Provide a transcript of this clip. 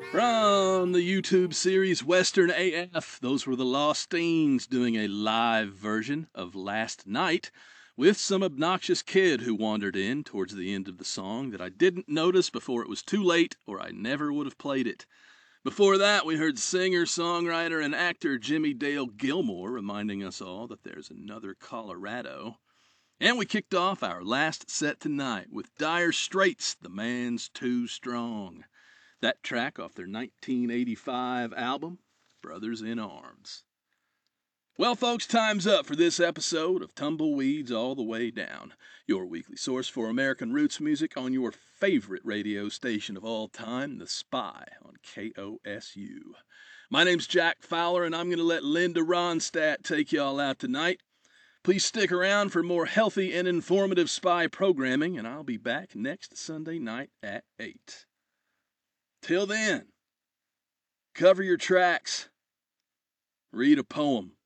From the YouTube series Western AF, those were the Lost Steens doing a live version of Last Night with some obnoxious kid who wandered in towards the end of the song that I didn't notice before it was too late or I never would have played it. Before that, we heard singer, songwriter, and actor Jimmy Dale Gilmore reminding us all that there's another Colorado. And we kicked off our last set tonight with Dire Straits' The Man's Too Strong. That track off their 1985 album, Brothers in Arms. Well, folks, time's up for this episode of Tumbleweeds All the Way Down, your weekly source for American roots music on your favorite radio station of all time, The Spy on KOSU. My name's Jack Fowler, and I'm going to let Linda Ronstadt take y'all out tonight. Please stick around for more healthy and informative Spy programming, and I'll be back next Sunday night at 8. Till then, cover your tracks, read a poem,